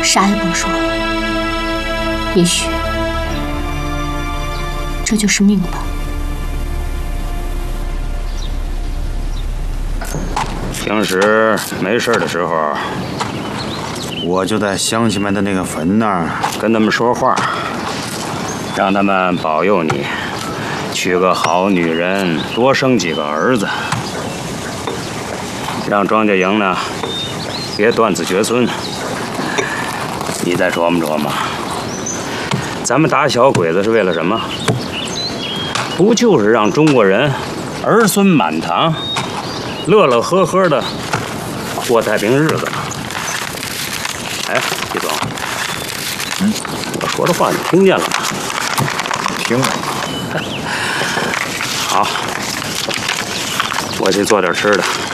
啥也甭说了，也许这就是命吧。 平时没事的时候，我就在乡亲们的那个坟那儿跟他们说话，让他们保佑你娶个好女人，多生几个儿子，让庄稼营呢别断子绝孙。你再琢磨琢磨，咱们打小鬼子是为了什么？不就是让中国人儿孙满堂，乐乐呵呵的过太平日子吗？哎，李总，我说的话你听见了吗？ 听了。 好，我去做点吃的。